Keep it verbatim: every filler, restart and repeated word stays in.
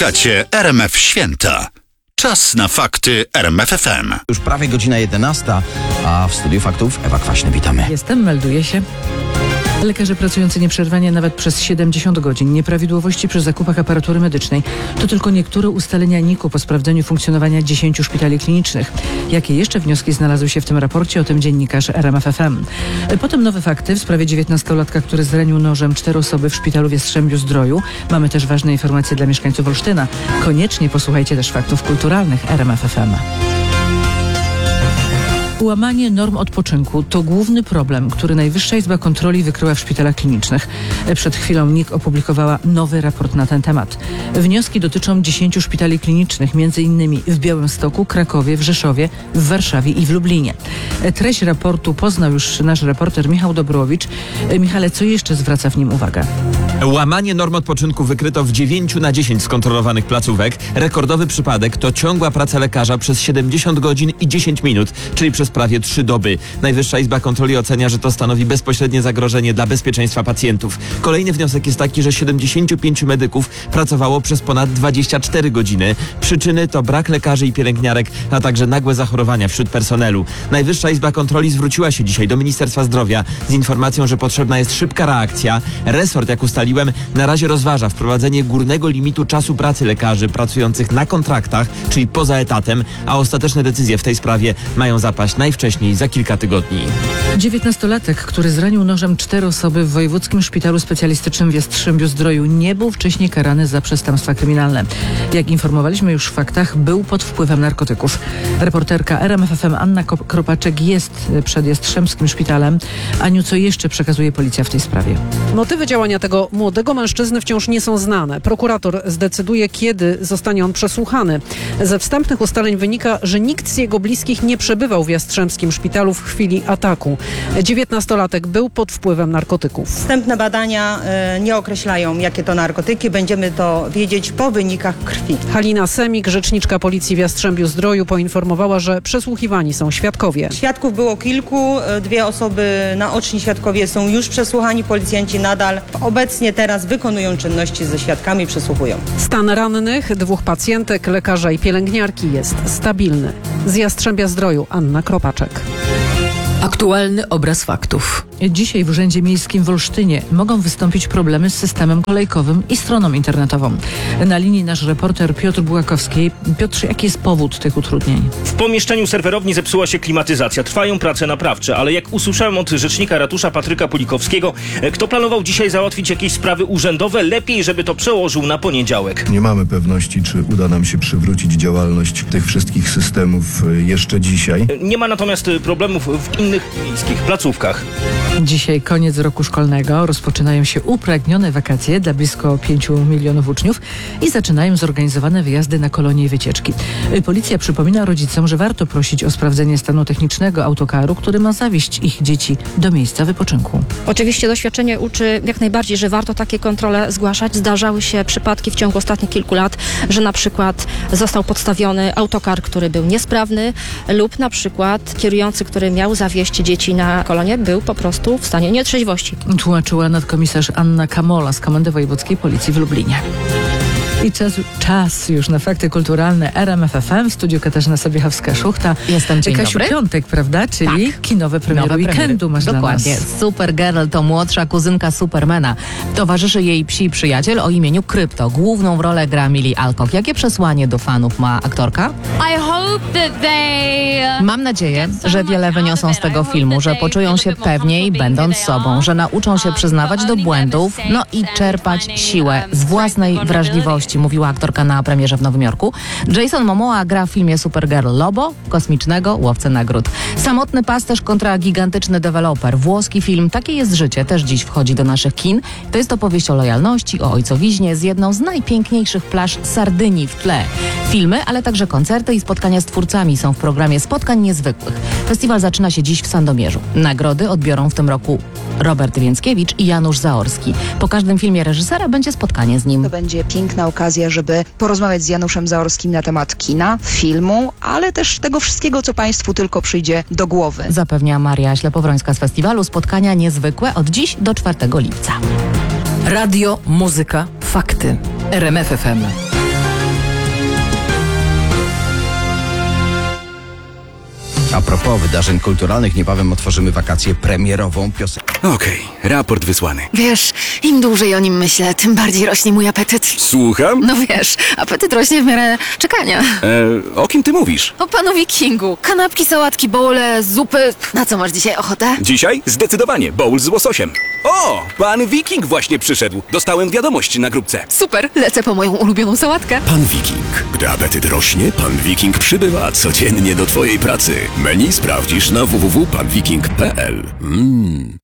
Słuchacie R M F Święta. Czas na fakty R M F F M. Już prawie godzina jedenasta, a w studiu faktów Ewa Kwaśny, witamy. Jestem, melduję się. Lekarze pracujący nieprzerwanie nawet przez siedemdziesiąt godzin, nieprawidłowości przy zakupach aparatury medycznej. To tylko niektóre ustalenia N I K U po sprawdzeniu funkcjonowania dziesięciu szpitali klinicznych. Jakie jeszcze wnioski znalazły się w tym raporcie? O tym dziennikarz R M F F M. Potem nowe fakty w sprawie dziewiętnastolatka, który zranił nożem cztery osoby w szpitalu w Jastrzębiu-Zdroju. Mamy też ważne informacje dla mieszkańców Olsztyna. Koniecznie posłuchajcie też faktów kulturalnych R M F F M. Łamanie norm odpoczynku to główny problem, który Najwyższa Izba Kontroli wykryła w szpitalach klinicznych. Przed chwilą N I K opublikowała nowy raport na ten temat. Wnioski dotyczą dziesięciu szpitali klinicznych, między innymi w Białymstoku, Krakowie, w Rzeszowie, w Warszawie i w Lublinie. Treść raportu poznał już nasz reporter Michał Dobrowicz. Michale, co jeszcze zwraca w nim uwagę? Łamanie norm odpoczynku wykryto w dziewięciu na dziesięć skontrolowanych placówek. Rekordowy przypadek to ciągła praca lekarza przez siedemdziesiąt godzin i dziesięć minut, czyli przez prawie trzy doby. Najwyższa Izba Kontroli ocenia, że to stanowi bezpośrednie zagrożenie dla bezpieczeństwa pacjentów. Kolejny wniosek jest taki, że siedemdziesięciu pięciu medyków pracowało przez ponad dwadzieścia cztery godziny. Przyczyny to brak lekarzy i pielęgniarek, a także nagłe zachorowania wśród personelu. Najwyższa Izba Kontroli zwróciła się dzisiaj do Ministerstwa Zdrowia z informacją, że potrzebna jest szybka reakcja. Resort, jak ustaliłem, na razie rozważa wprowadzenie górnego limitu czasu pracy lekarzy pracujących na kontraktach, czyli poza etatem, a ostateczne decyzje w tej sprawie mają zapaść najwcześniej za kilka tygodni. dziewiętnastolatek, który zranił nożem cztery osoby w Wojewódzkim Szpitalu Specjalistycznym w Jastrzębiu-Zdroju, nie był wcześniej karany za przestępstwa kryminalne. Jak informowaliśmy już w faktach, był pod wpływem narkotyków. Reporterka R M F F M Anna Kropaczek jest przed Jastrzębskim Szpitalem. Aniu, co jeszcze przekazuje policja w tej sprawie? Motywy działania tego młodego mężczyzny wciąż nie są znane. Prokurator zdecyduje, kiedy zostanie on przesłuchany. Ze wstępnych ustaleń wynika, że nikt z jego bliskich nie przebywał w Jastrzębskim Szpitalu w chwili ataku. dziewiętnastolatek był pod wpływem narkotyków. Wstępne badania y, nie określają, jakie to narkotyki. Będziemy to wiedzieć po wynikach krwi. Halina Semik, rzeczniczka policji w Jastrzębiu-Zdroju, poinformowała, że przesłuchiwani są świadkowie. Świadków było kilku. Dwie osoby, naoczni świadkowie, są już przesłuchani. Policjanci nadal obecnie teraz wykonują czynności ze świadkami, przesłuchują. Stan rannych dwóch pacjentek, lekarza i pielęgniarki jest stabilny. Z Jastrzębia-Zdroju Anna Kropaczek. Aktualny obraz faktów. Dzisiaj w Urzędzie Miejskim w Olsztynie mogą wystąpić problemy z systemem kolejkowym i stroną internetową. Na linii nasz reporter Piotr Bułakowski. Piotrze, jaki jest powód tych utrudnień? W pomieszczeniu serwerowni zepsuła się klimatyzacja. Trwają prace naprawcze, ale jak usłyszałem od rzecznika ratusza Patryka Pulikowskiego, kto planował dzisiaj załatwić jakieś sprawy urzędowe, lepiej, żeby to przełożył na poniedziałek. Nie mamy pewności, czy uda nam się przywrócić działalność tych wszystkich systemów jeszcze dzisiaj. Nie ma natomiast problemów w innych miejskich placówkach. Dzisiaj koniec roku szkolnego, rozpoczynają się upragnione wakacje dla blisko pięciu milionów uczniów i zaczynają zorganizowane wyjazdy na kolonie i wycieczki. Policja przypomina rodzicom, że warto prosić o sprawdzenie stanu technicznego autokaru, który ma zawieźć ich dzieci do miejsca wypoczynku. Oczywiście doświadczenie uczy jak najbardziej, że warto takie kontrole zgłaszać. Zdarzały się przypadki w ciągu ostatnich kilku lat, że na przykład został podstawiony autokar, który był niesprawny lub na przykład kierujący, który miał zawieźć dzieci na kolonie, był po prostu w stanie nietrzeźwości. Tłumaczyła nadkomisarz Anna Kamola z Komendy Wojewódzkiej Policji w Lublinie. I czas, czas już na fakty kulturalne R M F F M. W studiu Katarzyna Sobiechowska-Szuchta. Jestem, dzień Kasiu, dobry. piątek, prawda? Czyli tak. kinowe premiery Nowe weekendu masz Dokładnie. dla nas. Supergirl to młodsza kuzynka Supermana. Towarzyszy jej psi przyjaciel o imieniu Krypto. Główną rolę gra Millie Alcock. Jakie przesłanie do fanów ma aktorka? I hope that they... Mam nadzieję, że wiele wyniosą z tego filmu, że poczują się pewniej będąc sobą, że nauczą się przyznawać do błędów, no i czerpać siłę z własnej wrażliwości, mówiła aktorka na premierze w Nowym Jorku. Jason Momoa gra w filmie Supergirl Lobo, kosmicznego łowcę nagród. Samotny pasterz kontra gigantyczny deweloper. Włoski film Takie jest życie też dziś wchodzi do naszych kin. To jest opowieść o lojalności, o ojcowiźnie z jedną z najpiękniejszych plaż Sardynii w tle. Filmy, ale także koncerty i spotkania z twórcami są w programie Spotkań Niezwykłych. Festiwal zaczyna się dziś w Sandomierzu. Nagrody odbiorą w tym roku Robert Więckiewicz i Janusz Zaorski. Po każdym filmie reżysera będzie spotkanie z nim. To będzie piękna okazja, żeby porozmawiać z Januszem Zaorskim na temat kina, filmu, ale też tego wszystkiego, co Państwu tylko przyjdzie do głowy. Zapewnia Maria Ślepowrońska z festiwalu. Spotkania niezwykłe od dziś do czwartego lipca. Radio, muzyka, fakty. R M F F M. A propos wydarzeń kulturalnych, niebawem otworzymy wakację premierową piosenkę. Okej, raport wysłany. Wiesz, im dłużej o nim myślę, tym bardziej rośnie mój apetyt. Słucham? No wiesz, apetyt rośnie w miarę czekania. E, o kim ty mówisz? O panu Wikingu. Kanapki, sałatki, bowle, zupy. Na co masz dzisiaj ochotę? Dzisiaj? Zdecydowanie, bowl z łososiem. O, pan Wiking właśnie przyszedł. Dostałem wiadomość na grupce. Super, lecę po moją ulubioną sałatkę. Pan Wiking. Gdy apetyt rośnie, pan Wiking przybywa codziennie do twojej pracy. Menu sprawdzisz na w w w kropka pan wiking kropka p l. Mmm.